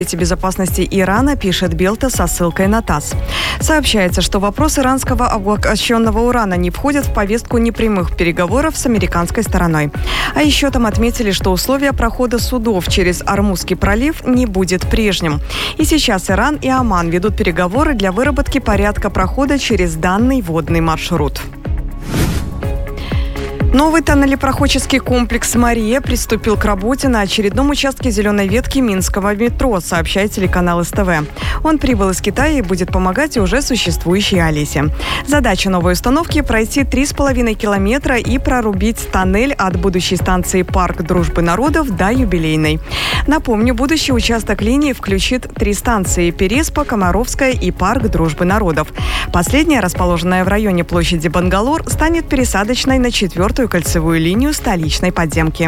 безопасности Ирана, пишет Белта со ссылкой на ТАСС. Сообщается, что вопрос иранского обогащенного урана не входит в повестку непрямых переговоров с американской стороной. А еще там отметили, что условия прохода судов через Ормузский пролив не будет прежним. И сейчас Иран и Оман ведут переговоры для выработки порядка прохода через данный водный маршрут. Новый тоннелепроходческий комплекс «Мария» приступил к работе на очередном участке зеленой ветки Минского метро, сообщает телеканал СТВ. Он прибыл из Китая и будет помогать уже существующей Алисе. Задача новой установки – пройти 3,5 километра и прорубить тоннель от будущей станции «Парк Дружбы народов» до юбилейной. Напомню, будущий участок линии включит 3 станции – Переспа, Комаровская и Парк Дружбы народов. Последняя, расположенная в районе площади Бангалор, станет пересадочной на 4-ю кольцевую линию столичной подземки.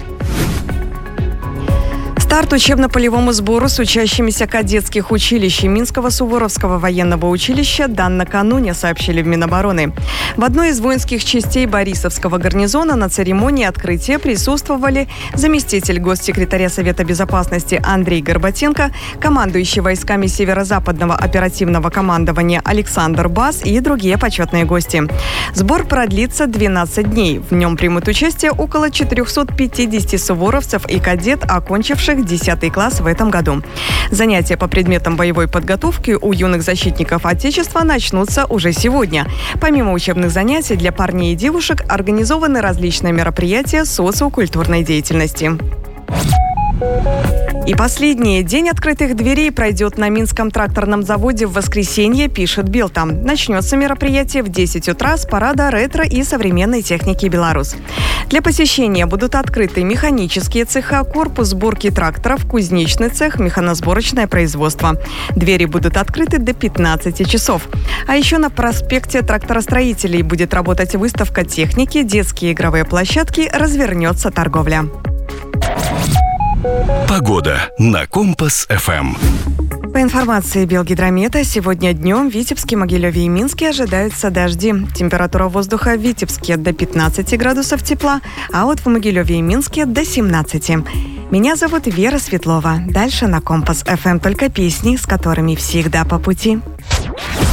Старт учебно-полевому сбору с учащимися кадетских училищ и Минского Суворовского военного училища дан накануне, сообщили в Минобороны. В одной из воинских частей Борисовского гарнизона на церемонии открытия присутствовали заместитель госсекретаря Совета безопасности Андрей Горбатенко, командующий войсками Северо-Западного оперативного командования Александр Бас и другие почетные гости. Сбор продлится 12 дней. В нем примут участие около 450 суворовцев и кадет, окончивших 10 класс в этом году. Занятия по предметам боевой подготовки у юных защитников Отечества начнутся уже сегодня. Помимо учебных занятий для парней и девушек организованы различные мероприятия социокультурной деятельности. И последний день открытых дверей пройдет на Минском тракторном заводе в воскресенье, пишет Белта. Начнется мероприятие в 10 утра с парада ретро и современной техники «Беларусь». Для посещения будут открыты механические цеха, корпус сборки тракторов, кузнечный цех, механосборочное производство. Двери будут открыты до 15 часов. А еще на проспекте тракторостроителей будет работать выставка техники, детские игровые площадки, развернется торговля. Погода на Компас-ФМ. По информации Белгидромета, сегодня днем в Витебске, Могилеве и Минске ожидаются дожди. Температура воздуха в Витебске до 15 градусов тепла, а вот в Могилеве и Минске до 17. Меня зовут Вера Светлова. Дальше на Компас-ФМ только песни, с которыми всегда по пути.